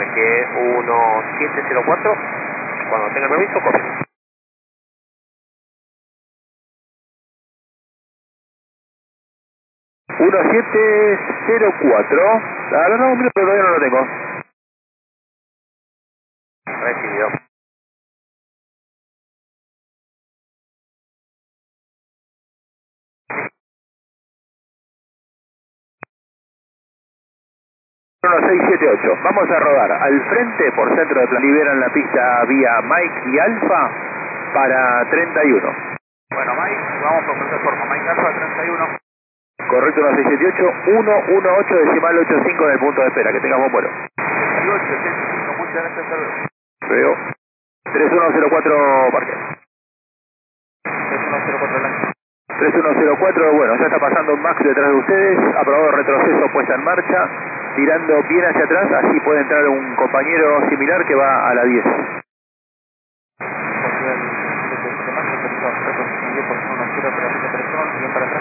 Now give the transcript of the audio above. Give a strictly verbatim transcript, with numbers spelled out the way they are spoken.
Embarque uno siete cero cuatro, cuando tenga permiso, copia. uno siete cero cuatro, ahora no, pero todavía no lo tengo. Recibido. uno seis siete ocho, vamos a rodar al frente por centro de plan. Liberan la pista vía Mike y Alfa para treinta y uno. Bueno, Mike, vamos por cualquier forma. Mike Alfa treinta y uno. Correcto, uno seis siete ocho, uno uno ocho decimal ochenta y cinco en el punto de espera. Que tengamos vuelo. ochenta y ocho, ochenta y cinco, muchas gracias, saludos. Veo. tres uno cero cuatro parque. tres uno cero cuatro Blanco. tres uno cero cuatro, bueno, ya está pasando un Max detrás de ustedes. Aprobado retroceso, puesta en marcha. Tirando bien hacia atrás, así puede entrar un compañero similar que va a la diez. Bien para